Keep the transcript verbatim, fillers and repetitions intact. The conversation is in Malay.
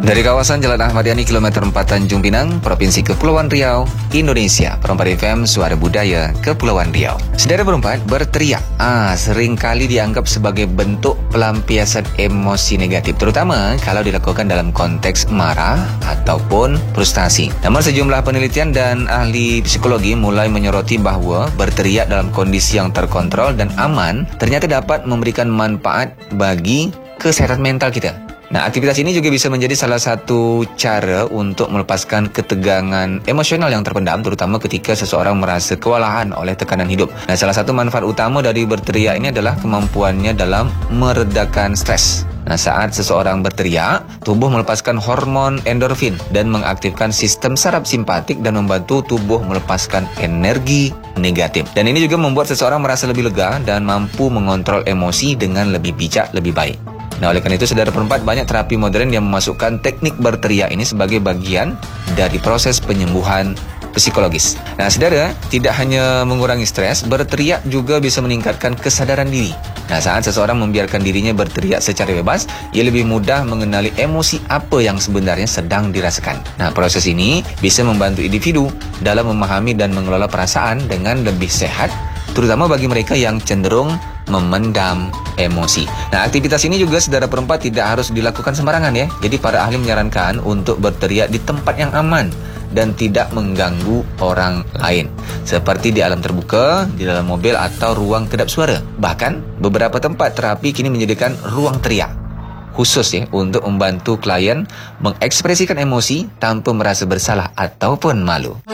Dari kawasan Jalan Ahmad Yani kilometer empat Tanjung Pinang, Provinsi Kepulauan Riau, Indonesia, Perempat F M, Suara Budaya Kepulauan Riau. Saudara Perempat, berteriak ah, seringkali dianggap sebagai bentuk pelampiasan emosi negatif, terutama kalau dilakukan dalam konteks marah ataupun frustasi. Namun sejumlah penelitian dan ahli psikologi mulai menyoroti bahwa berteriak dalam kondisi yang terkontrol dan aman ternyata dapat memberikan manfaat bagi kesehatan mental kita. Nah, aktivitas ini juga bisa menjadi salah satu cara untuk melepaskan ketegangan emosional yang terpendam, terutama ketika seseorang merasa kewalahan oleh tekanan hidup. Nah, salah satu manfaat utama dari berteriak ini adalah kemampuannya dalam meredakan stres. Nah, saat seseorang berteriak, tubuh melepaskan hormon endorfin dan mengaktifkan sistem saraf simpatik dan membantu tubuh melepaskan energi negatif. Dan ini juga membuat seseorang merasa lebih lega dan mampu mengontrol emosi dengan lebih bijak, lebih baik. Nah, oleh karena itu, saudara Perempat, banyak terapi modern yang memasukkan teknik berteriak ini sebagai bagian dari proses penyembuhan psikologis. Nah, saudara, tidak hanya mengurangi stres, berteriak juga bisa meningkatkan kesadaran diri. Nah, saat seseorang membiarkan dirinya berteriak secara bebas, ia lebih mudah mengenali emosi apa yang sebenarnya sedang dirasakan. Nah, proses ini bisa membantu individu dalam memahami dan mengelola perasaan dengan lebih sehat, terutama bagi mereka yang cenderung memendam emosi. Nah, aktivitas ini juga, saudara Perempat, tidak harus dilakukan sembarangan ya. Jadi para ahli menyarankan untuk berteriak di tempat yang aman dan tidak mengganggu orang lain, seperti di alam terbuka, di dalam mobil atau ruang kedap suara. Bahkan beberapa tempat terapi kini menyediakan ruang teriak khusus ya untuk membantu klien mengekspresikan emosi tanpa merasa bersalah ataupun malu.